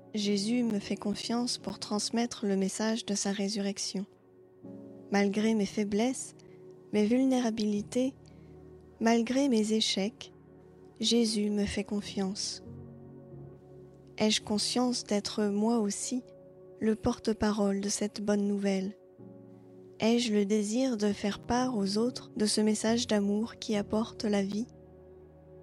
Jésus me fait confiance pour transmettre le message de sa résurrection. Malgré mes faiblesses, mes vulnérabilités, malgré mes échecs, Jésus me fait confiance. Ai-je conscience d'être moi aussi le porte-parole de cette bonne nouvelle? Ai-je le désir de faire part aux autres de ce message d'amour qui apporte la vie?